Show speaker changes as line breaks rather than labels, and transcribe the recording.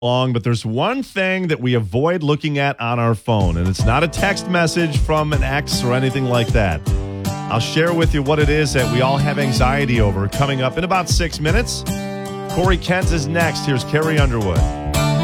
long, but there's one thing that we avoid looking at on our phone, and it's not a text message from an ex or anything like that. I'll share with you what it is that we all have anxiety over coming up in about 6 minutes. Corey Kent is next. Here's Carrie Underwood.